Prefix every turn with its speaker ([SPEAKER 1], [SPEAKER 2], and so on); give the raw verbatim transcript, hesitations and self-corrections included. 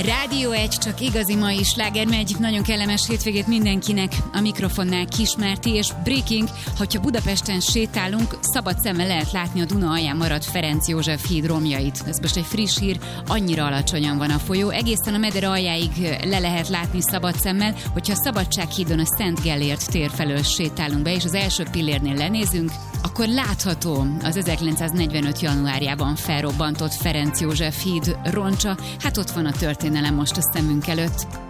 [SPEAKER 1] Rádió egy, csak igazi mai sláger megy. Nagyon kellemes hétvégét mindenkinek. A mikrofonnál Kismárti és Breaking. Hogyha Budapesten sétálunk, szabad szemmel lehet látni a Duna alján maradt Ferenc József híd romjait. Ez most egy friss hír, annyira alacsonyan van a folyó. Egészen a Medere aljáig le lehet látni szabad szemmel. Hogyha a Szabadsághídon a Szent Gellért tér felől sétálunk be, és az első pillérnél lenézünk, akkor látható az ezerkilencszáznegyvenöt januárjában felrobbantott Ferenc József híd roncsa. Hát ott van a történelem most a szemünk előtt.